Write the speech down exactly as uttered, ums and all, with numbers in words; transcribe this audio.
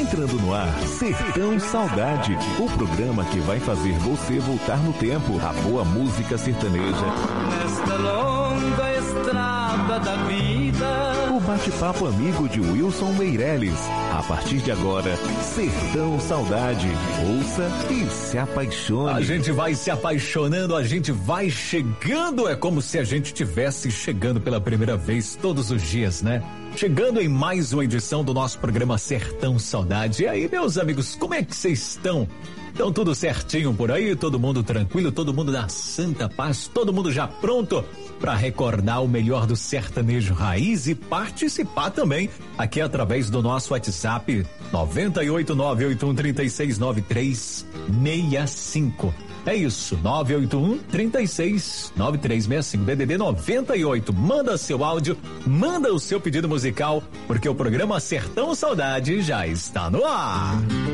Entrando no ar, Sertão Saudade, o programa que vai fazer você voltar no tempo. A boa música sertaneja. Nesta longa estrada da vida. O bate-papo amigo de Wilson Meirelles. A partir de agora, Sertão Saudade. Ouça e se apaixone. A gente vai se apaixonando, a gente vai chegando. É como se a gente estivesse chegando pela primeira vez todos os dias, né? Chegando em mais uma edição do nosso programa Sertão Saudade. E aí, meus amigos, como é que vocês estão? Estão tudo certinho por aí? Todo mundo tranquilo? Todo mundo na santa paz? Todo mundo já pronto para recordar o melhor do sertanejo raiz e participar também aqui através do nosso WhatsApp nove oito nove oito um três seis nove três seis cinco. É isso, nove oito um, três seis, nove três seis cinco, D D D noventa e oito. Manda seu áudio, manda o seu pedido musical, porque o programa Sertão Saudade já está no ar.